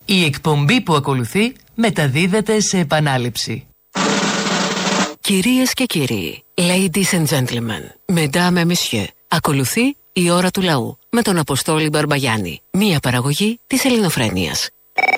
Η εκπομπή που ακολουθεί μεταδίδεται σε επανάληψη. Κυρίες και κύριοι, ladies and gentlemen, mesdames et messieurs, ακολουθεί η ώρα του λαού με τον Αποστόλη Μπαρμπαγιάννη, μία παραγωγή της Ελληνοφρένειας.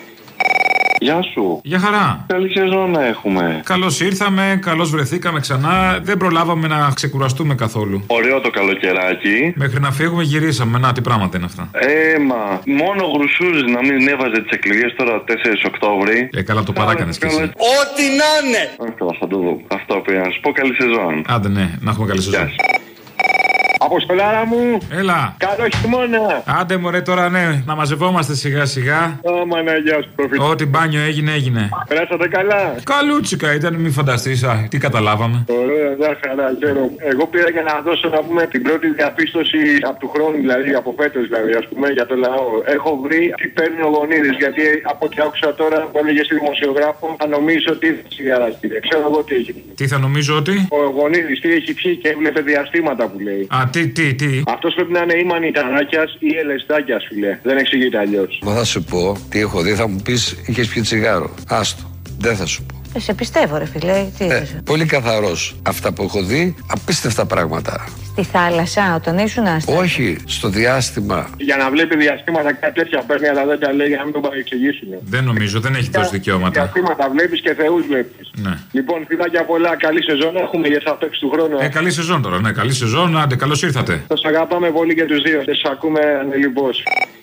Γεια σου. Γεια χαρά. Καλή σεζόν να έχουμε. Καλώς ήρθαμε, καλώς βρεθήκαμε ξανά. Δεν προλάβαμε να ξεκουραστούμε καθόλου. Ωραίο το καλοκαιράκι. Μέχρι να φύγουμε γυρίσαμε. Να, τι πράγματα είναι αυτά. Μα μόνο γρουσούζεις να μην έβαζε τις εκλογές τώρα 4 Οκτώβρη. Καλά το παράκανες κι εσύ. Ό,τι να είναι. Θα το δω. Αυτό πήγα να σου πω, καλή σεζόν. Άντε ναι, να έχουμε καλή σεζόν. Αποστολάρα μου. Έλα. Καλό χειμώνα. Άντε μωρέ τώρα ναι, να μαζευόμαστε σιγά σιγά. Μαναγιά σου προφήτη. Ό,τι μπάνιο έγινε. Περάσατε καλά. Καλούτσικα ήταν, μην φανταστείς. Τι καταλάβαμε. Ωραία, μια χαρά, χαίρομαι. Εγώ πήρα για να δώσω να πούμε την πρώτη διαπίστωση από του χρόνου, δηλαδή από φέτος, δηλαδή, ας πούμε, για το λαό. Έχω βρει τι παίρνει ο Γονίδης, γιατί από ό,τι άκουσα τώρα που έλεγε στη δημοσιογράφο, θα νομίζω ότι σιγάρα κύριε. Ξέρω εγώ τι έχει. Τι θα νομίζω ότι. Ο Γονίδης τι έχει πιει και έβλεπε διαστήματα που λέει. Τι. Αυτός πρέπει να είναι ή Μανιταράκιας ή Ελεστάκιας, φιλέ. Δεν εξηγείται αλλιώς. Μα θα σου πω τι έχω δει, θα μου πεις είχες πιει τσιγάρο. Άστο, δεν θα σου πω. Σε πιστεύω ρε φίλε. Πολύ καθαρός. Αυτά που έχω δει, απίστευτα πράγματα. Στη θάλασσα, όταν ήσουν άστα. Όχι, στο διάστημα. Για να βλέπει διαστήματα κάτι τέτοια παίρνει, αλλά δεν τα λέει για να μην τον παρεξηγήσουν. Δεν νομίζω, δεν έχει τόσα δικαιώματα. Διαστήματα βλέπεις και θεούς βλέπεις. Ναι. Λοιπόν, φιλάκια πολλά, καλή σεζόν έχουμε για θα παίξει του χρόνου. Καλή σεζόν τώρα, ναι, καλή σεζόν, άντε, καλώς ήρθατε. Σας αγαπάμε πολύ και τους δύο. Σας ακούμε ανελιμπώς.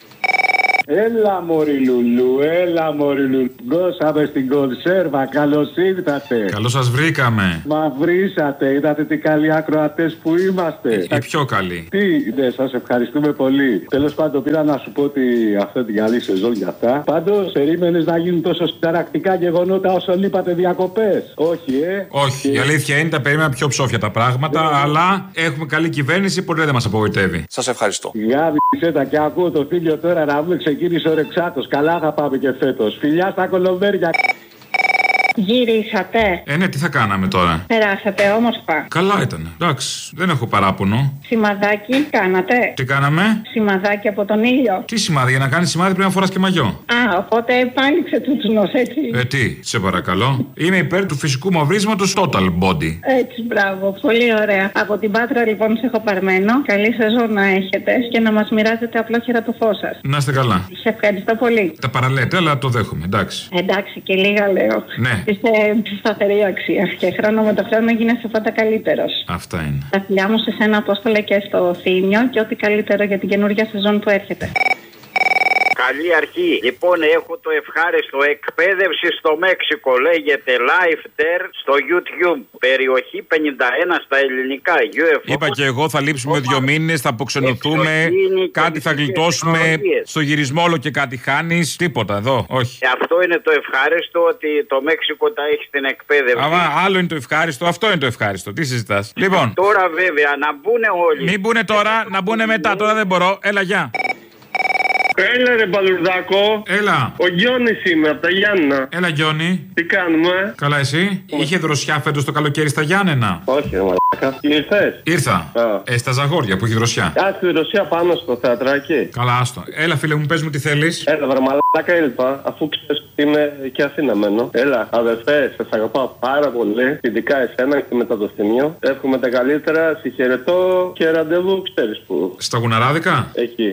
Έλα μωρή Λουλού, Γκώσαμε στην κονσέρβα, καλώς ήρθατε. Καλώς σας βρήκαμε. Μα βρήσατε, είδατε τι καλοί ακροατές που είμαστε. Οι πιο καλοί. Ναι, σας ευχαριστούμε πολύ. Τέλος πάντων, πήρα να σου πω ότι αυτή την καλή σεζόν για αυτά. Πάντως, περίμενες να γίνουν τόσο συνταρακτικά γεγονότα όσο λείπατε διακοπές. Όχι, Όχι, η αλήθεια είναι τα περίμενα πιο ψόφια τα πράγματα, αλλά έχουμε καλή κυβέρνηση, ποτέ δεν μας απογοητεύει. Σας ευχαριστώ. Γάβησε τα και ακούω το φίλιο τώρα να μου ξεκίνησε ο Ρεξάτος. Καλά θα πάμε και φέτος. Φιλιά στα κολομέρια. Γυρίσατε. Ναι, τι θα κάναμε τώρα. Περάσατε όμορφα. Καλά ήταν. Εντάξει, δεν έχω παράπονο. Σημαδάκι κάνατε. Τι κάναμε. Σημαδάκι από τον ήλιο. Τι σημάδι, για να κάνει σημάδι πρέπει να φοράς και μαγιό. Οπότε επάνηξε τούτσουνος, έτσι. Τι, σε παρακαλώ. Είμαι υπέρ του φυσικού μαυρίσματος total body. Έτσι, μπράβο, πολύ ωραία. Από την Πάτρα λοιπόν σε έχω παρμένο. Καλή σεζόν να έχετε και να μας μοιράζετε απλόχερα το φως σας. Να είστε καλά. Σε ευχαριστώ πολύ. Τα παραλέτε, αλλά το δέχομαι, εντάξει. Εντάξει, και λίγα λέω. Ναι. Είστε σταθερή αξία και χρόνο με το χρόνο γίνεσαι πάντα καλύτερος. Αυτά είναι. Τα φιλιά μου σε σένα, Απόστολε, και στο Θήμιο και ό,τι καλύτερο για την καινούργια σεζόν που έρχεται. Καλή αρχή. Λοιπόν, έχω το ευχάριστο εκπαίδευση στο Μέξικο. Λέγεται Life There στο YouTube. Περιοχή 51 στα ελληνικά. UFO. Είπα και εγώ, θα λείψουμε 2 μήνες, θα αποξενωθούμε. Κάτι θα γλιτώσουμε. Στο γυρισμό όλο και κάτι χάνεις. Τίποτα εδώ, όχι. Αυτό είναι το ευχάριστο, ότι το Μέξικο τα έχει στην εκπαίδευση. Άλλο είναι το ευχάριστο, αυτό είναι το ευχάριστο. Τι συζητάς. Λοιπόν. Τώρα βέβαια να μπουνε όλοι. Μην μπουνε τώρα, να μπουνε μετά. Τώρα δεν μπορώ. Έλα, γεια. Έλα ρε Μπαλουρδάκο. Έλα. Ο Γιώνης είμαι από τα Γιάννενα. Έλα Γιώνη. Τι κάνουμε. Καλά εσύ. Είχε δροσιά φέτος το καλοκαίρι στα Γιάννενα. Όχι ρε μαλάκα. Ήρθες. Ήρθα. Στα Ζαγόρια που έχει δροσιά. Στη δροσιά πάνω στο θεατράκι. Καλά άστο. Έλα φίλε μου, πες μου τι θέλεις. Έλα βρε μαλάκα, ήλθα. Αφού ξέρεις ότι είμαι και Αθήνα μένω. Έλα αδερφέ, σας αγαπάω πάρα πολύ. Ειδικά εσένα και μετά το Θημίο. Εύχομαι τα καλύτερα, συγχαιρετώ και ραντεβού ξέρεις που. Στα Γουναράδικα. Εκεί.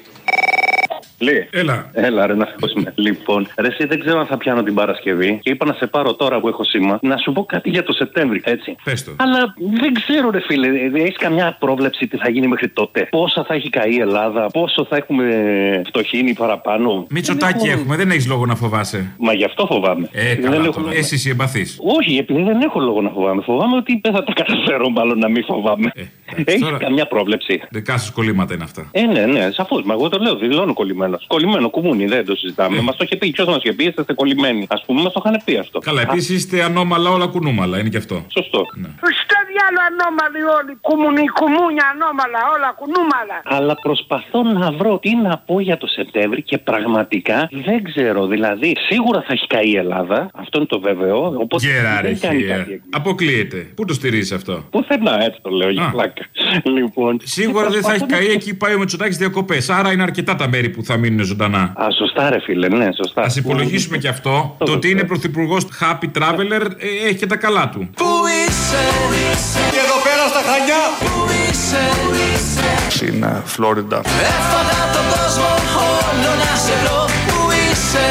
Έλα, ρε, να σε πω σήμερα. Λοιπόν, ρε, εσύ δεν ξέρω αν θα πιάνω την Παρασκευή και είπα να σε πάρω τώρα που έχω σήμα να σου πω κάτι για το Σεπτέμβρη, έτσι. Πες το. Αλλά δεν ξέρω, ρε φίλε, έχεις καμιά πρόβλεψη τι θα γίνει μέχρι τότε. Πόσα θα έχει καεί η Ελλάδα, πόσο θα έχουμε φτωχύνει παραπάνω. Μητσοτάκι έχουμε, δεν έχεις λόγο να φοβάσαι. Μα γι' αυτό φοβάμαι. Καλά, εσύ είσαι εμπαθής. Όχι, επειδή δεν έχω λόγο να φοβάμαι. Φοβάμαι ότι δεν θα τα καταφέρω, μάλλον να μην φοβάμαι. Έχεις καμιά πρόβλεψη. Δικά σας κολλήματα είναι αυτά. Ναι, σαφώς. Μα εγώ το λέω, δηλώνω κολλημένο. Κολλημένο κουμούνι, δεν το συζητάμε. Μας το είχε πει. Ποιος μας είχε πει, είστε κολλημένοι. Ας πούμε, μας το είχαν πει αυτό. Καλά, επίσης είστε ανώμαλα όλα κουνούμαλα, είναι και αυτό. Σωστό. Ναι. διάλο ανώμαλοι όλοι. Κουμούνια ανώμαλα, όλα κουνούμαλα. Αλλά προσπαθώ να βρω τι να πω για το Σεπτέμβρη και πραγματικά δεν ξέρω. Δηλαδή, σίγουρα θα έχει καεί η Ελλάδα. Αυτό είναι το βέβαιο. Αποκλείεται. Πού το στηρίζει αυτό? Πουθενά, έτσι το λέω για πλάκα. Λοιπόν, σίγουρα δεν θα έχει καεί, εκεί πάει ο Μητσοτάκης διακοπές. Άρα είναι αρκετά τα μέρη που θα μείνουν ζωντανά. Α, σωστά, ρε φίλε, ναι, σωστά. Ας υπολογίσουμε και αυτό. Το ότι είναι πρωθυπουργός Happy Traveler έχει και τα καλά του. Πού είσαι, και εδώ πέρα στα Χανιά. Πού είσαι, είναι Φλόριντα. Έφαγα τον κόσμο όλο να σε βρω. Πού είσαι.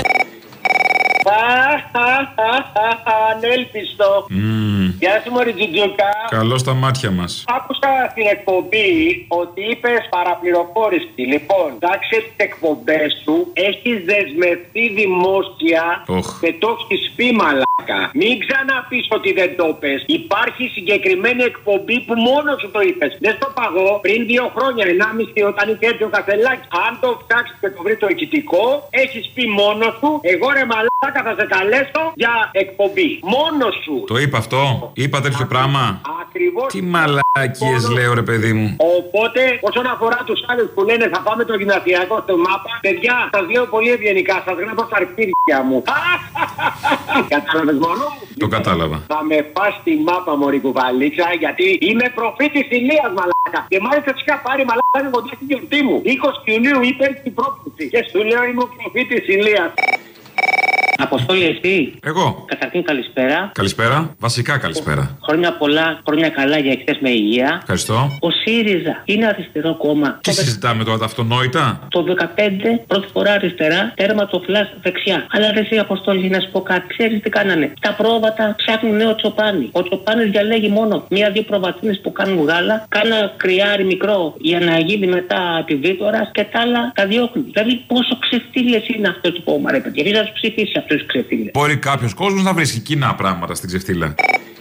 Ανέλπιστο. Γεια σου μωρή Τζουτζούκα. Καλό στα μάτια μας. Άκουσα στην εκπομπή ότι είπες παραπληροφόρηση. Λοιπόν, τάξε τις εκπομπές σου. Έχεις δεσμευτεί δημόσια και το έχεις πει μαλάκα. Μην ξαναπείς ότι δεν το πες. Υπάρχει συγκεκριμένη εκπομπή που μόνο σου το είπες. Δεν στο παγώ πριν 2 χρόνια, 1,5 όταν είχε έρθει ο Κασελάκης. Αν το ψάξεις και το βρει το ηχητικό, έχεις πει μόνο σου. Εγώ ρε μαλάκα θα σε καλέσω για εκπομπή. Μόνο σου. Το είπα αυτό. Είπα τέτοιο πράγμα. Ακριβώς. Τι μαλακίες λέω ρε παιδί μου. Οπότε όσον αφορά τους άλλους που λένε θα πάμε το γυμνασιακό στο μάπα, παιδιά σας λέω πολύ ευγενικά, σας γράφω στα αρχίδια μου. Κατάλαβες μόνο? Το κατάλαβα. Θα με πας στη μάπα μωρή κουβαλίτσα, γιατί είμαι προφήτης ηλίας μαλάκα. Και μάλιστα τους είχα πάρει μαλάκα κοντά στην γιορτή μου. 20 Ιουνίου είπε την πρόκληση. Και σου λέω είμαι ο προφήτης ηλίας. Αποστόλη, εσύ. Εγώ. Καταρχήν καλησπέρα. Καλησπέρα. Βασικά καλησπέρα. Χρόνια πολλά, χρόνια καλά για εχθές με υγεία. Ευχαριστώ. Ο ΣΥΡΙΖΑ είναι αριστερό κόμμα. Τι συζητάμε τώρα, τα αυτονόητα? Το 15 πρώτη φορά αριστερά, τέρμα το φλας δεξιά. Αλλά δεν σε Αποστόλη, να σου πω κάτι. Ξέρεις τι κάνανε? Τα πρόβατα ψάχνουν νέο τσοπάνι. Ο τσοπάνης διαλέγει μόνο 1-2 προβατίνες που κάνουν γάλα, κάνα κρυάρι μικρό για να γίνει μετά επιβίτορας και τα άλλα τα διώχνει. Δηλαδή πόσο ξεφτύλες είναι αυτό το κόμμα, ρε παιδιά. Δεν θα του ψηφίσει αυτού του ξεφτύλες. Μπορεί κάποιος κόσμος να βρίσκει κοινά πράγματα στην ξεφτύλα.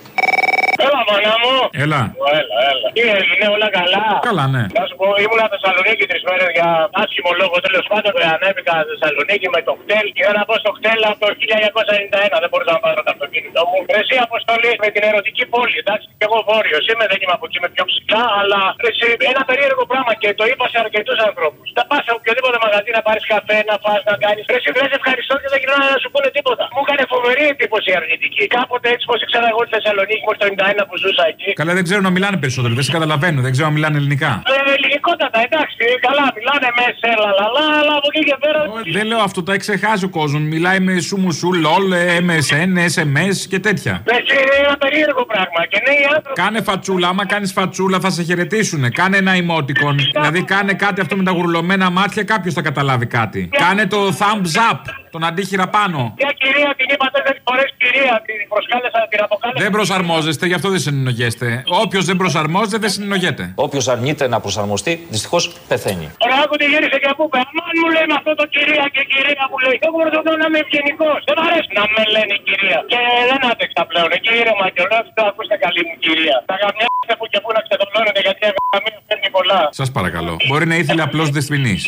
Έλα, μάνα μου. Έλα. Έλα. Τι έγινε, όλα καλά? Καλά, ναι. Να σου πω, ήμουνα Θεσσαλονίκη 3 μέρες για άσχημο λόγο. Τέλος πάντων, ανέβηκα Θεσσαλονίκη με το κτέλ. Και να πάω στο κτέλ από το 1991. Δεν μπορούσα να πάρω το αυτοκίνητό μου. Εσύ Αποστολή με την ερωτική πόλη. Εντάξει, και εγώ βόρειος είμαι, δεν είμαι από εκεί με πιο ψηλά. Αλλά εσύ, ένα περίεργο πράγμα και το είπα σε αρκετούς ανθρώπους. Θα πας σε οποιοδήποτε μαγαζί να πάρεις καφέ, να φας, να κάνεις. Εσύ λες ευχαριστώ και δεν γυρνάνε να σου πούνε τίποτα. Μου έκανε φοβερή εντύπωση η αρνητική. Κάποτε έτσι πως ήξερα εγώ τη Θεσσαλονίκη μου στο 91 που ζούσα εκεί. Καλά, δεν ξέρω να μιλάνε περισσότερο, δεν σε καταλαβαίνω, δεν ξέρω να μιλάνε ελληνικά. Ελληνικότατα, εντάξει, καλά, μιλάνε με σελαλαλά, αλλά από εκεί και πέρα. Δεν λέω αυτό, τα εξεχάζει ο κόσμος. Μιλάει με σουμουσού, λολ, MSN, SMS και τέτοια. Είναι ένα περίεργο πράγμα. Και νέοι άνθρωποι. Κάνε φατσούλα, άμα κάνεις φατσούλα θα σε χαιρετήσουνε. Κάνε ένα emoticon. Δηλαδή κάνε κάτι αυτό με τα γουρλωμένα μάτια, κάποιος θα καταλάβει κάτι. Κάνε το thumbs up, τον αντίχειρα πάνω. Μια κυρία την είπα 4 φορές κυρία, την προσκάλεσα, την αποκάλεσα. Δεν προσαρμόζεστε, γι' αυτό δεν συνεννοιέστε. Όποιος δεν προσαρμόζεται δεν συνεννοιέται. Όποιος αρνείται να προσαρμοστεί, δυστυχώς πεθαίνει. Ωραία, άκουτε γύρισε και από πέρα. Αν μου λέει με αυτό το κυρία και κυρία που λέει, εγώ προσπαθώ να είμαι ευγενικός. Δεν μ' αρέσει να με λένε κυρία. Και δεν άντεξα πλέον. Εκεί ήρεμα και όλα αυτά, ακούστε καλή μου κυρία. Τα γαμιάστε που και που να ξετοπλώνετε γιατί η γαμία φέρνει πολλά. Σας παρακαλώ. Μπορεί να ήθελε απλώς δεσποινής.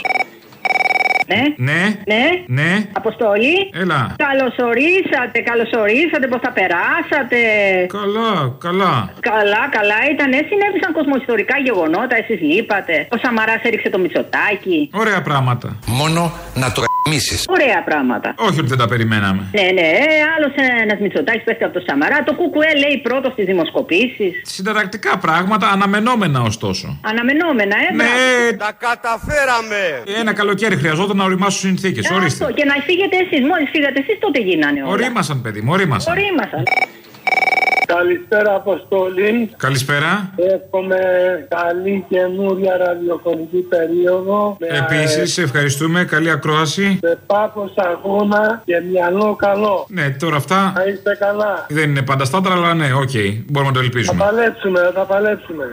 Ναι. Ναι. Ναι. Ναι. Αποστόλη. Έλα. Καλωσορίσατε, πώς θα περάσατε? Καλά. Καλά ήταν. Συνέβησαν κοσμοϊστορικά γεγονότα, εσείς λείπατε. Ο Σαμαράς έριξε το Μητσοτάκι. Ωραία πράγματα. Μόνο να το γαμίσεις. Ωραία πράγματα. Όχι ότι δεν τα περιμέναμε. Ναι. Άλλος ένας Μητσοτάκης πέφτει από το Σαμαρά. Το ΚΚΕ λέει πρώτο στις δημοσκοπήσεις. Συνταρακτικά πράγματα, αναμενόμενα ωστόσο. Αναμενόμενα, Ναι. Τα καταφέραμε. Ένα καλοκαίρι χρειαζόταν να οριμάσουν συνθήκες. Ορίστε. Και να φύγετε εσείς. Μόλις φύγατε εσείς τότε γίνανε όλα. Ορίμασαν, παιδί μου, ορίμασαν. Καλησπέρα, Αποστολή. Καλησπέρα. Εύχομαι καλή καινούρια ραδιοφωνική περίοδο. Επίσης, ευχαριστούμε. Καλή ακρόαση. Με πάθος αγώνα και μυαλό καλό. Ναι, τώρα αυτά. Να είστε καλά. Δεν είναι πάντα στάντρα, αλλά ναι, οκ. Μπορούμε να το ελπίζουμε. Θα παλέψουμε.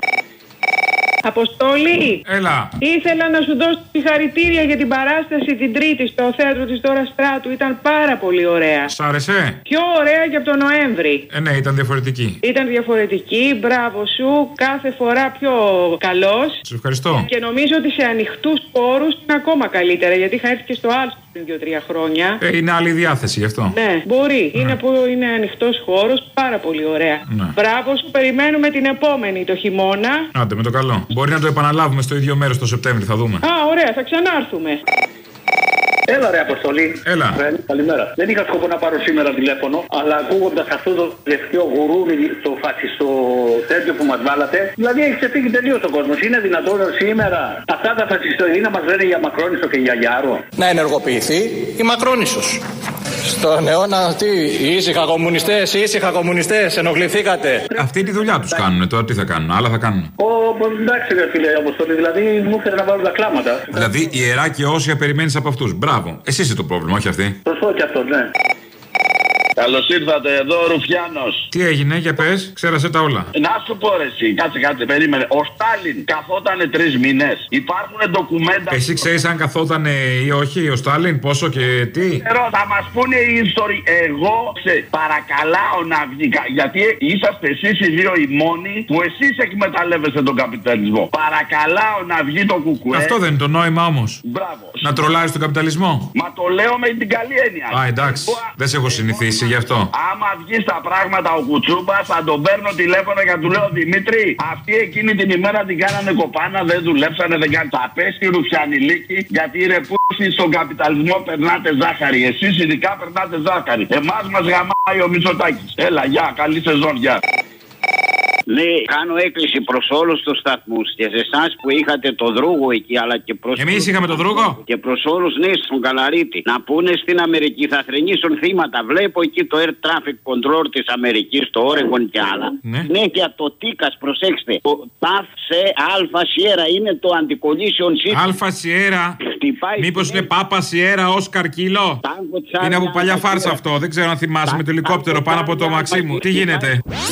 Αποστόλη, έλα. Ήθελα να σου δώσω συγχαρητήρια για την παράσταση την Τρίτη στο θέατρο της Δώρας Στράτου. Ήταν πάρα πολύ ωραία. Σ' άρεσε? Πιο ωραία και από τον Νοέμβρη. Ναι, ήταν διαφορετική. Ήταν διαφορετική, μπράβο σου. Κάθε φορά πιο καλός. Σε ευχαριστώ. Και νομίζω ότι σε ανοιχτούς χώρους είναι ακόμα καλύτερα, γιατί είχα έρθει και στο άλλο πριν 2-3 χρόνια. Είναι άλλη διάθεση γι' αυτό. Ναι, μπορεί. Είναι που είναι ανοιχτός χώρος, πάρα πολύ ωραία. Ναι. Μπράβο σου, περιμένουμε την επόμενη το χειμώνα. Άντε με το καλό. Μπορεί να το επαναλάβουμε στο ίδιο μέρος το Σεπτέμβρη, θα δούμε. Α, ωραία, θα ξανάρθουμε. Έλα ρε Αποστολή. Έλα. Καλημέρα. Δεν είχα σκοπό να πάρω σήμερα τηλέφωνο, αλλά ακούγοντας αυτό το τελευταίο γουρούρι, το φασιστό τέτοιο που μας βάλατε, δηλαδή έχει ξεφύγει τελείως ο κόσμος. Είναι δυνατόν σήμερα αυτά τα φασιστοειδή να μας λένε για Μακρόνισσο και για Γιάρο? Να ενεργοποιηθεί η Μακρόνισσος. Στον αιώνα τι, ήσυχα κομμουνιστές, ενοχληθήκατε. Αυτή τη δουλειά τους κάνουν τώρα, τι θα κάνουν, άλλα θα κάνουν. Εντάξει ρε φίλε Αποστολή, δηλαδή μου ήθελε να βάλω τα κλάματα. Δηλαδή ιερά και όσια περιμένεις από αυτούς. Μπράβο. Εσύ είσαι το πρόβλημα, όχι αυτή. Σωστό και αυτό, ναι. Καλώς ήρθατε, εδώ ο Ρουφιάνος. Τι έγινε, για πες, ξέρασε τα όλα. Να σου πω ρε εσύ, κάτσε, περίμενε. Ο Στάλιν καθότανε 3 μήνες. Υπάρχουν ντοκουμέντα. Εσύ ξέρεις αν καθότανε ή όχι ο Στάλιν, πόσο και τι. Θα μας πούνε οι ιστορικοί. Εγώ παρακαλάω να βγει. Γιατί είσαστε εσείς οι δύο οι μόνοι που εσείς εκμεταλλεύεστε τον καπιταλισμό. Παρακαλάω να βγει το κουκουέ. Αυτό δεν είναι το νόημα όμως. Μπράβο. Να τρολάρεις τον καπιταλισμό. Μα το λέω με την καλή έννοια. Α, εντάξει. Δεν σε έχω συνηθίσει. Γι' αυτό. Άμα βγει στα πράγματα ο Κουτσούπας, θα τον παίρνω τηλέφωνο και του λέω Δημήτρη, αυτοί εκείνη την ημέρα την κάνανε κοπάνα, δεν δουλέψανε, δεν κάνανε. Θα πέσει η Ρουφιανιλίκη, γιατί ρε πούσι στον καπιταλισμό περνάτε ζάχαρη. Εσείς ειδικά περνάτε ζάχαρη. Εμάς μας γαμάει ο Μητσοτάκης. Έλα, γεια, καλή σεζόν, γεια. Ναι, κάνω έκκληση προς όλους τους σταθμούς και σε εσάς που είχατε το δρούγο εκεί, αλλά και προς. Εμείς είχαμε το δρούγο. Και προς όλους, ναι, στον Καλαρίτη. Να πούνε στην Αμερική, θα θρηνήσουν θύματα. Βλέπω εκεί το Air Traffic Control της Αμερικής, το Oregon και άλλα. Ναι. Συνέχεια το TICAS, προσέξτε. Το TAF σε Αλφα Σιέρα είναι το Anti-Collision System. Αλφα Σιέρα. Μήπως είναι Πάπα Σιέρα Όσκαρ Κίλο. Είναι από παλιά φάρσα αυτό. Δεν ξέρω αν θυμάσαι με το ελικόπτερο πάνω από το Μαξίμου. Τι γίνεται.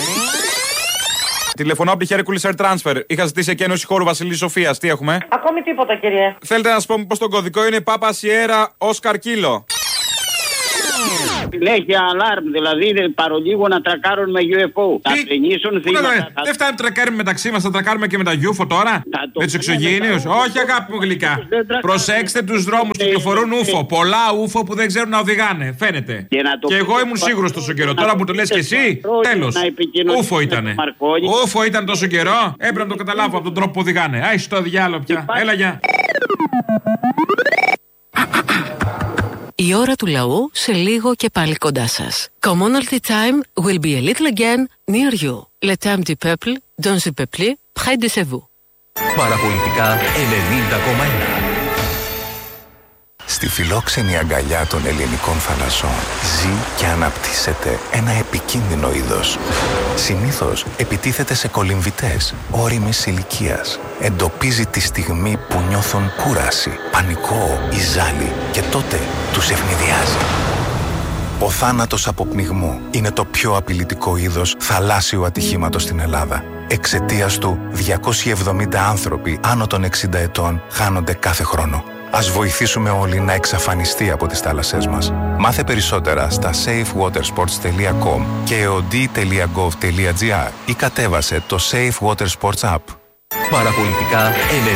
Τηλεφωνώ από τη Hercules Air Transfer. Είχα ζητήσει εκένωση χώρου Βασιλής Σοφίας. Τι έχουμε? Ακόμη τίποτα, κύριε. Θέλετε να σας πω πως τον κωδικό είναι Πάπα Σιέρα Όσκαρ Κίλο. Έχει αλάρμ, δηλαδή παρολίγο να τρακάρουν με UFO. Θα θρηνήσουν θύματα. Δεν φτάνει να τρακάρουμε μεταξύ μας, θα τρακάρουμε και με τα UFO τώρα. Με τους εξωγήινιους. Όχι, αγάπη μου γλυκά. Προσέξτε τους δρόμους, κυκλοφορούν UFO. Πολλά UFO που δεν ξέρουν να οδηγάνε. Φαίνεται. Και εγώ ήμουν σίγουρος τόσο καιρό. Τώρα που το λες και εσύ, τέλος. UFO ήτανε. UFO ήταν τόσο καιρό. Έπρεπε να το καταλάβω από τον τρόπο που οδηγάνε. Άι στο διάλογο πια. Έλα, γεια. Η ώρα του λαού σε λίγο και πάλι κοντά σας. Commonalty time will be a little again near you. Le temps du peuple, dans le peuple, près de chez vous. Παραπολιτικά 90,1. Στη φιλόξενη αγκαλιά των ελληνικών θαλασσών ζει και αναπτύσσεται ένα επικίνδυνο είδος. Συνήθως επιτίθεται σε κολυμβητές ώριμης ηλικίας. Εντοπίζει τη στιγμή που νιώθουν κούραση, πανικό ή ζάλι και τότε τους ευνηδιάζει. Ο θάνατος από πνιγμό είναι το πιο απειλητικό είδος θαλάσσιου ατυχήματος στην Ελλάδα. Εξαιτίας του 270 άνθρωποι άνω των 60 ετών χάνονται κάθε χρόνο. Ας βοηθήσουμε όλοι να εξαφανιστεί από τις θάλασσές μας. Μάθε περισσότερα στα safewatersports.com και eod.gov.gr ή κατέβασε το Safe Water Sports App. Παραπολιτικά 90,1.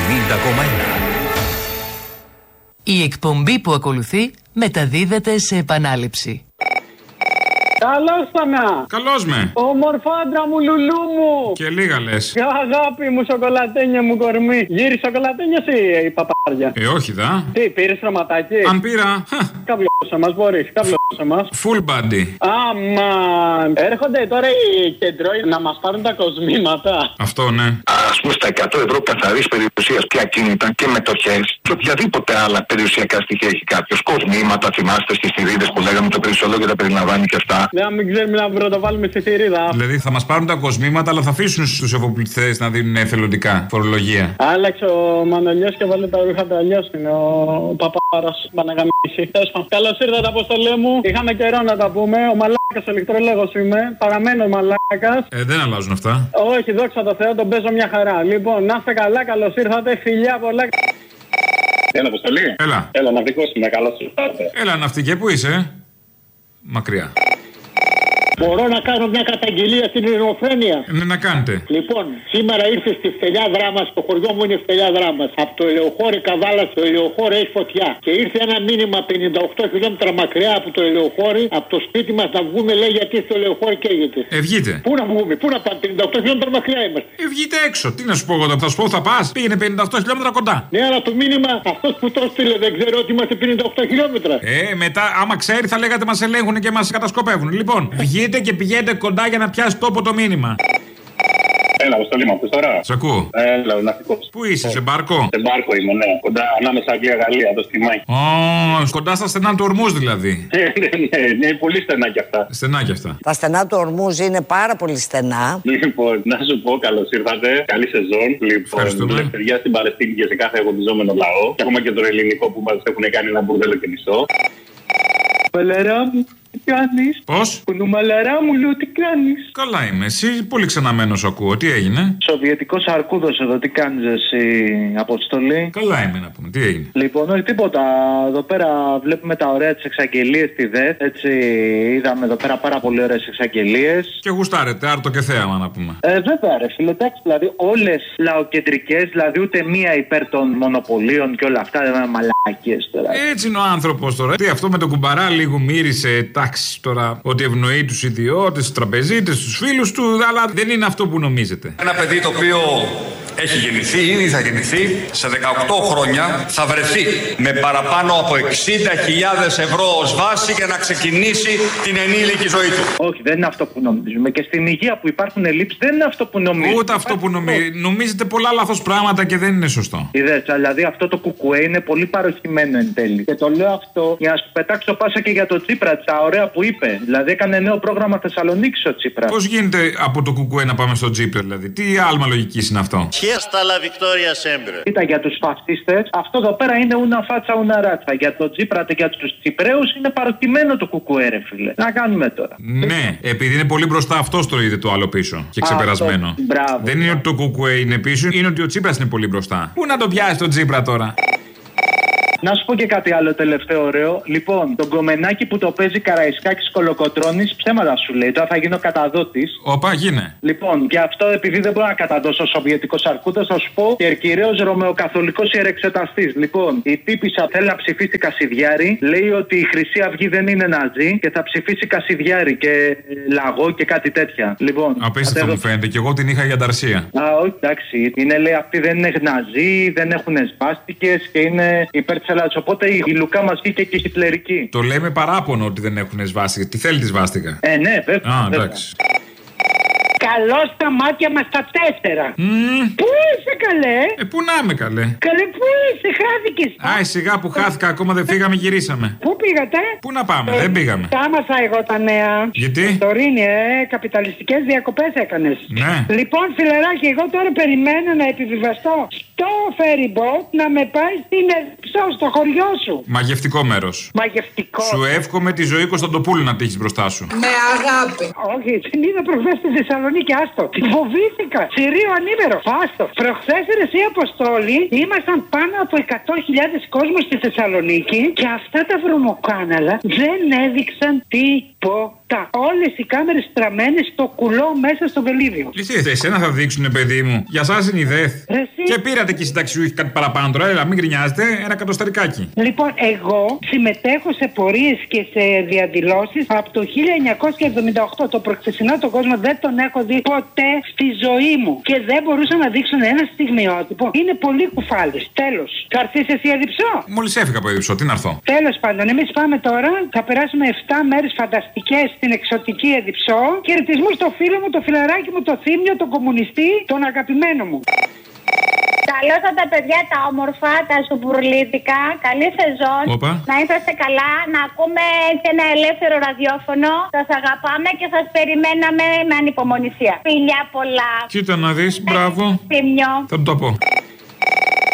Η εκπομπή που ακολουθεί μεταδίδεται σε επανάληψη. Καλώς Θανά. Καλώς με. Ομορφάντρα μου, λουλού μου. Και λίγα λες. Αγάπη μου, σοκολατένια μου κορμί. Γύρι σοκολατένια ή παπάρια? Όχι δα. Τι, πήρες τροματάκι? Αν πήρα. Καβλώσα μας, μπορείς, καβλώσα μας. Full body. Αμαν. Έρχονται τώρα οι κεντρώοι να μας πάρουν τα κοσμήματα. Αυτό ναι. Ας πούμε στα 100 ευρώ καθαρής περιουσίας και ακίνητα και μετοχές και οποιαδήποτε άλλα περιουσιακά στοιχεία έχει κάποιος. Κοσμήματα, θυμάστε στις θηρίδες που λέγαμε το περιουσιολόγιο τα περιλαμβάνει και αυτά. Ναι, μην ξέρουμε να πρωτοβάλουμε στη θηρίδα. Δηλαδή θα μας πάρουν τα κοσμήματα, αλλά θα αφήσουν στους ευοπληθές να δίνουν εθελοντικά φορολογία. Άλλαξε ο Μανολιός και βάλε τα ρούχα του, αλλιώς είναι ο παπάρας. Παναγαμίση. Καλώς ήρθατε, Αποστολέ μου. Είχαμε καιρό να τα πούμε. Ο μαλάκας ηλεκτρολόγος είμαι. Παραμένω μαλάκας. Δεν αλλάζουν αυτά. Όχι, δόξα τω Θεώ, τον παίζω μια χαρά. Λοιπόν, να είστε καλά, καλώς ήρθατε. Φιλιά πολλά. Έλα, Αποστολή. Έλα, ναυτικός είμαι, καλώς ήρθατε. Έλα, ναυτικέ, πού είσαι? Μακριά. Μπορώ να κάνω μια καταγγελία στην Ελληνοφρένεια? Ναι, να κάνετε. Λοιπόν, σήμερα ήρθε στη Φτελιά Δράμας, το χωριό μου είναι Φτελιά Δράμας. Από το Ελαιοχώρη Καβάλα στο Ελαιοχώρη έχει φωτιά. Και ήρθε ένα μήνυμα 58 χιλιόμετρα μακριά από το Ελαιοχώρη, από το σπίτι μας να βγούμε, λέει, γιατί στο Ελαιοχώρη καίγεται. Βγείτε. Πού να βγούμε, πού να πάμε, 58 χιλιόμετρα μακριά είμαστε. Βγείτε έξω, τι να σου πω εγώ, θα σου πω θα πας. Πήγαινε 58 χιλιόμετρα κοντά. Ναι, αλλά το μήνυμα αυτός που το στείλε δεν ξέρω ότι είμαστε 58 χιλιόμετρα. Μετά, άμα ξέρει, θα λέγατε μας ελέγχουν και μας κατασκοπεύουν. Λοιπόν, βγείτε και πηγαίνετε κοντά για να πιάσει τόπο το μήνυμα. Έλα, Αποστολή, μου τώρα. Σ' ακούω. Έλα, ναυτικός. Πού είσαι, σε μπάρκο? Σε μπάρκο είμαι, ναι. Κοντά ανάμεσα Αγγλία-Γαλλία, το στιμάκι. Κοντά στα στενά του Ορμούζ δηλαδή. Ναι, πολύ στενά κι αυτά. Στενά κι αυτά. Τα στενά του Ορμούζ είναι πάρα πολύ στενά. Λοιπόν, να σου πω, καλώς ήρθατε. Καλή σεζόν. Λοιπόν, ελευθερία στην Παλαιστίνη και σε κάθε αγωνιζόμενο λαό. Και ακόμα και το ελληνικό που μας έχουν κάνει ένα μπουρδέλο και μισό. Παλαρά μου, τι κάνεις? Πώς? Κουνουμαλαρά μου, λέω, τι κάνεις? Καλά είμαι, εσύ πολύ ξαναμένος ακούω, τι έγινε? Σοβιετικός αρκούδος εδώ, τι κάνεις εσύ, Αποστολή? Καλά είμαι να πούμε, τι έγινε? Λοιπόν, όχι τίποτα, εδώ πέρα βλέπουμε τα ωραία τις εξαγγελίες στη ΔΕΘ, έτσι είδαμε εδώ πέρα πάρα πολύ ωραίες εξαγγελίες. Και γουστάρετε, άρτο και θέαμα να πούμε. Βέβαια ρε φίλε, εντάξει, δηλαδή όλες λαοκεντρικές, δηλαδή ούτε μία υπέρ των μονοπωλίων και όλα αυτά, δεν είναι μαλάκες τώρα. Έτσι είναι ο άνθρωπος τώρα, τι αυτό με τον κουμπαρά λίγο μύρισε, εντάξει τώρα, ότι ευνοεί τους ιδιώτες, τους τραπεζίτες, τους φίλους του, αλλά δεν είναι αυτό που νομίζετε. Ένα παιδί το οποίο έχει γεννηθεί, ήδη θα γεννηθεί, σε 18 χρόνια θα βρεθεί με παραπάνω από 60.000 ευρώ ως βάση για να ξεκινήσει την ενήλικη ζωή του. Όχι, δεν είναι αυτό που νομίζουμε. Και στην υγεία που υπάρχουν ελλείψεις δεν είναι αυτό που νομίζουμε. Ούτε αυτό που νομίζετε πολλά λάθος πράγματα και δεν είναι σωστό. Είδες, δηλαδή αυτό το κουκουέ είναι πολύ παροχημένο εν τέλει. Και το λέω αυτό για να σου πετάξω πάσα και για το Τσίπρα, τα ωραία που είπε. Δηλαδή έκανε νέο πρόγραμμα Θεσσαλονίκη ο Τσίπρα. Πώς γίνεται από το κουκουέ να πάμε στο Τσίπρα, δηλαδή? Τι άλμα λογικής είναι αυτό? Κοίτα, για τους φασίστες, αυτό εδώ πέρα είναι ούνα φάτσα ούνα ράτσα. Για τον Τσίπρα και για τους Τσιπραίους είναι παροτιμένο το κουκουέ, ρε φίλε. Να κάνουμε τώρα. Ναι, επειδή είναι πολύ μπροστά, αυτό το είδε το άλλο πίσω. Και ξεπερασμένο. Μπράβο. Δεν είναι ότι το κουκουέ είναι πίσω, είναι ότι ο Τσίπρας είναι πολύ μπροστά. Πού να το πιάσει τον Τσίπρα τώρα? Να σου πω και κάτι άλλο τελευταίο ωραίο. Λοιπόν, τον κομμενάκι που το παίζει Καραϊσκάκης Κολοκοτρώνης, ψέματα σου λέει. Τώρα θα γίνω καταδότης. Οπα, γίνε. Λοιπόν, και αυτό επειδή δεν μπορώ να καταδώσω Σοβιετικός αρκούδας, θα σου πω και ερκυραίος Ρωμαιοκαθολικός ιερεξεταστής. Λοιπόν, η τύπισσα θέλει να ψηφίσει Κασιδιάρη, λέει ότι η Χρυσή Αυγή δεν είναι ναζί και θα ψηφίσει Κασιδιάρη και λαγό και κάτι τέτοια. Λοιπόν, απίστευτο μου φαίνεται, και εγώ την είχα για ανταρσία. Όχι, εντάξει. Είναι λέει αυτοί δεν είναι ναζί, δεν έχουν σβάστικες και είναι υπέρ της Ελλάδας. Οπότε η Λουκά μας βγήκε και χιτλερική. Το λέμε παράπονο ότι δεν έχουν σβάστηκα. Τι θέλει τη σβάστηκα? Ναι, βέβαια. Εντάξει. Καλό στα μάτια μας τα 4. Πού είσαι καλέ? Πού να είμαι καλέ? Καλέ, πού είσαι, χάθηκες? Σιγά που χάθηκα, ακόμα δεν φύγαμε, γυρίσαμε. Πού πήγατε? Πού να πάμε, δεν πήγαμε. Τάμασα εγώ τα νέα. Γιατί? Στο Ρήνι, καπιταλιστικές διακοπές έκανες. Ναι. Λοιπόν, φιλεράκι, εγώ τώρα περιμένω να επιβιβαστώ στο ferry boat να με πάει στην Εδιψό, στο χωριό σου. Μαγευτικό μέρος. Μαγευτικό. Σου εύχομαι τη ζωή Κωνσταντοπούλου να τύχεις μπροστά σου. Με αγάπη. Όχι, την είδα προχθές στη Θεσσαλονίκη, άστο. Φοβήθηκα. Συρίο ανήμερο. Άστο. Προχθές εσύ Αποστόλη, ήμασταν πάνω από 100.000 κόσμος στη Θεσσαλονίκη και αυτά τα βρωμοκάναλα δεν έδειξαν τίποτα. Όλες οι κάμερες στραμμένες στο κουλό μέσα στο βελίδιο. Εσένα θα δείξουνε, παιδί μου. Για σας είναι η ΔΕΘ. Και πήρατε και συνταξιούχοι κάτι παραπάνω τώρα, έλα, μην γκρινιάζετε, ένα κατοσταρικάκι. Λοιπόν, εγώ συμμετέχω σε πορείες και σε διαδηλώσεις από το 1978. Το προχθεσινό τον κόσμο δεν τον έχω δει ποτέ στη ζωή μου. Και δεν μπορούσαν να δείξουν ένα στιγμιότυπο. Είναι πολύ κουφάλες. Τέλος. Θα έρθεις εσύ Εδιψό? Μόλις έφυγα από Εδιψό, τι να έρθω. Τέλος πάντων, εμείς πάμε τώρα. Θα περάσουμε 7 μέρες φανταστικές στην εξωτική Εδιψό. Χαιρετισμού στο φίλο μου, το φιλαράκι μου, το Θήμιο, τον κομμουνιστή, τον αγαπημένο μου. Καλώς τα παιδιά, τα όμορφα, τα σουμπουρλίδικα. Καλή σεζόν. Οπα. Να είσαστε καλά, να ακούμε και ένα ελεύθερο ραδιόφωνο. Σας αγαπάμε και σας περιμέναμε με ανυπομονησία. Φιλιά πολλά. Κοίτα να δεις, μπράβο. Θήμιο. Θα του το πω.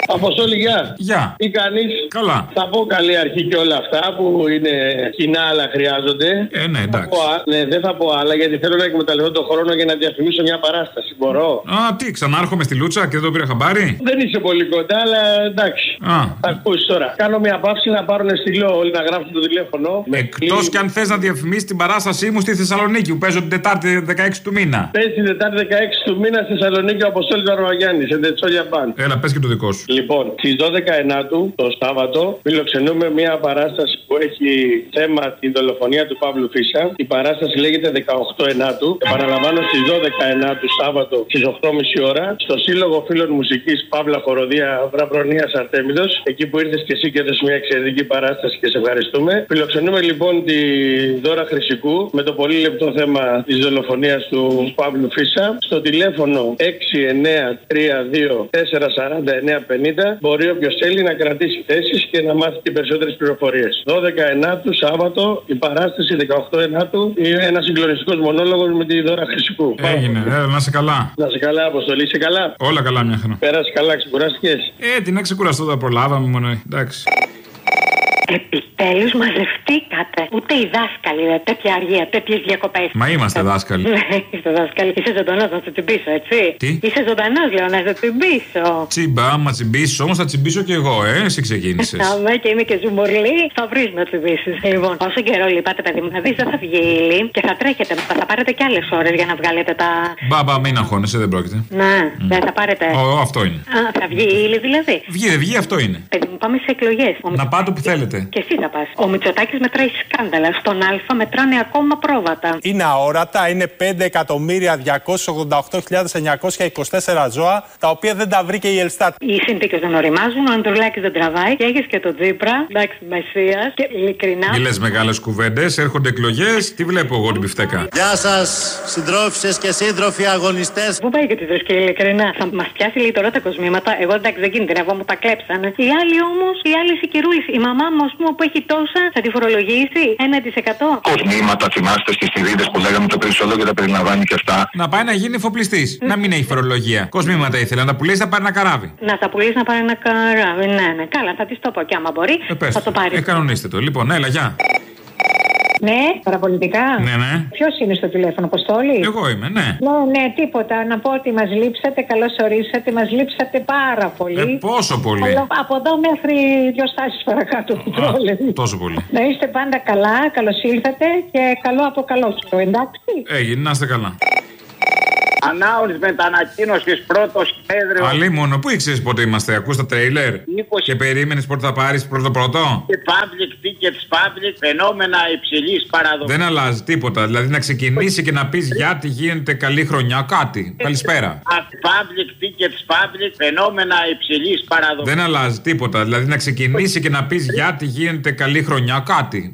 Αποστόλη, γεια. Γεια. Τι κάνεις? Καλά. Θα πω καλή αρχή και όλα αυτά που είναι κοινά, αλλά χρειάζονται. Ναι, εντάξει. Δεν θα πω άλλα γιατί θέλω να εκμεταλλευτώ τον χρόνο για να διαφημίσω μια παράσταση. Μπορώ? Τι, ξανάρχομαι στη Λούτσα και δεν το πήρα χαμπάρι. Δεν είσαι πολύ κοντά, αλλά εντάξει. Θα ακούσεις τώρα. Κάνω μια παύση να πάρουν στυλό όλοι να γράψουν το τηλέφωνο. Εκτός κι αν θες να διαφημίσεις την παράστασή μου στη Θεσσαλονίκη που παίζω την Τετάρτη 16 του μήνα. Πες την Τετάρτη 16 του μήνα στη Θεσσαλονίκη ο Αποστόλης Μπαρμπαγιάννης, σε Τετσόλια Μπαν. Έλα, πες και το δικό σου. Λοιπόν, στις 12 Ενάτου, το Σάββατο, φιλοξενούμε μια παράσταση που έχει θέμα την δολοφονία του Παύλου Φίσα. Η παράσταση λέγεται 18 Ενάτου. Επαναλαμβάνω, στις 12 Ενάτου, Σάββατο, στις 8.30 ώρα, στο Σύλλογο Φίλων Μουσικής Παύλα Χοροδία Βραβρονίας Αρτέμιδος. Εκεί που ήρθες και εσύ και έδωσες μια εξαιρετική παράσταση και σε ευχαριστούμε. Φιλοξενούμε λοιπόν τη Δώρα Χρυσικού με το πολύ λεπτό θέμα της δολοφονίας του Παύλου Φίσα. Στο τηλέφωνο 6932 449 50 μπορεί όποιος θέλει να κρατήσει θέσεις και να μάθει και περισσότερες πληροφορίες. 12 Ενάτου, Σάββατο, η παράσταση 18 Ενάτου, είναι ένας συγκλονιστικός μονόλογος με τη Δώρα Χρυσικού. Έγινε, να είσαι καλά. Να είσαι καλά, Αποστολή, είσαι καλά? Όλα καλά, μια χαρά. Πέρασε καλά, ξεκουράστηκες? Τι να ξεκουραστώ, τα προλάβαμε μόνο, εντάξει. Επιτέλους μαζευτήκατε. Ούτε οι δάσκαλοι, τέτοια αργία, τέτοιες διακοπές. Μα είμαστε δάσκαλοι. Είστε δάσκαλοι. Είσαι ζωντανός να σε τσιμπήσω, έτσι. Τι? Είσαι ζωντανός, λέω, να σε τσιμπήσω. Τσίμπα, άμα τσιμπήσεις όμως θα τσιμπήσω κι εγώ, εσύ ξεκίνησες. Αμέ και είμαι και ζουμουρλή, θα βρεις να τσιμπήσεις. Λοιπόν, όσο καιρό λυπάτε, παιδί μου, θα δεις, δεν θα βγει η ύλη και θα τρέχετε. Θα πάρετε κι άλλες ώρες για να βγάλετε τα. Μπαμπα, μην αγχώνεσαι, δεν πρόκειται. Ναι, δεν θα πάρετε. Αυτό είναι. Θα βγει η ύλη δηλαδή. Βγει, αυτό είναι. Παιδί μου, πάμε σε εκλογές. Να πάτε που θέλετε. Και εσύ θα πας. Ο Μητσοτάκης μετράει σκάνδαλα. Στον Α μετράνε ακόμα πρόβατα. Είναι αόρατα, είναι 5.288.924 ζώα, τα οποία δεν τα βρήκε η Ελστάτ. Οι συνθήκες δεν οριμάζουν, ο Ανδρουλάκης δεν τραβάει και έχεις και τον Τζίπρα. Εντάξει, Μεσσίας και ειλικρινά. Μη λες μεγάλες κουβέντες, έρχονται εκλογές, τι βλέπω εγώ την πιφτέκα. Γεια σας, συντρόφισσες και σύντροφοι αγωνιστές. Πού πάει και τη δες και ειλικρινά. Θα μας πιάσει λέει τώρα τα κοσμήματα. Εγώ εντάξει δεν κινδυνεύω, μου τα κλέψανε. Οι άλλοι όμως, οι άλλοι σικηρούλης, η μαμά μου που έχει τόσα, θα τη φορολογήσει 1%. Κοσμήματα, θυμάστε στις θηρίδες που λέγαμε το περισσότερο τα περιλαμβάνει και αυτά. Να πάει να γίνει εφοπλιστής. Να μην έχει φορολογία. Κοσμήματα ήθελε να τα πουλήσει, να πάρει ένα καράβι. Να τα πουλήσει να πάρει ένα καράβι. Ναι. Καλά, θα τη το πω και άμα μπορεί. Θα το πάρει. Κανονίστε το. Λοιπόν, έλα, γεια. Ναι, παραπολιτικά. Ναι. Ποιος είναι στο τηλέφωνο, Αποστόλη? Εγώ είμαι, ναι. Ναι, τίποτα. Να πω ότι μας λείψατε, καλώς ορίσατε, μας λείψατε πάρα πολύ. Πόσο πολύ? Από εδώ μέχρι 2 στάσεις παρακάτω. Τόσο πολύ. Να είστε πάντα καλά, καλώς ήρθατε και καλό από καλό σου, εντάξει. Έγινε, να είστε καλά. Announcement ανακοίνωσης πρώτο συνέδριο. Αλίμονο, πού ήξερες πότε είμαστε, ακούς τα τρέιλερ? 20... Και περίμενες πότε θα πάρεις πρώτο. Και public tickets, public, φαινόμενα υψηλής παραδοχής. Δεν αλλάζει τίποτα. Δηλαδή να ξεκινήσει και να πεις γιατί γίνεται καλή χρονιά, κάτι. Καλησπέρα. Public tickets, public, φαινόμενα υψηλής παραδοχής. Δεν αλλάζει τίποτα. Δηλαδή να ξεκινήσει και να πεις γιατί γίνεται καλή χρονιά, κάτι.